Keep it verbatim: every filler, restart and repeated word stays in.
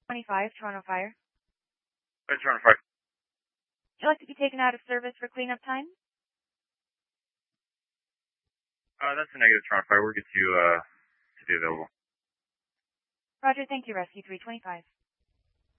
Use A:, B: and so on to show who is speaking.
A: twenty-five, Toronto Fire.
B: Hi, Toronto Fire.
A: Would you like to be taken out of service for cleanup time?
B: Uh, that's a negative, Toronto Fire. We'll get you, uh, to be available.
A: Roger, thank you, Rescue three twenty-five.